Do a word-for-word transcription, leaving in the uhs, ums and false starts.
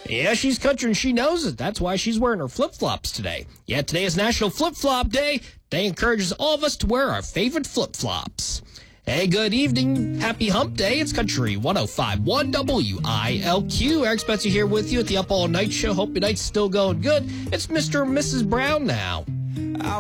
Yeah, she's country and she knows it. That's why she's wearing her flip-flops today. Yeah, today is National Flip-Flop Day. Day encourages all of us to wear our favorite flip-flops. Hey, good evening. Happy Hump Day. It's Country one oh five point one W I L Q. Eric Spencer here with you at the Up All Night Show. Hope your night's still going good. It's Mister and Missus Brown now.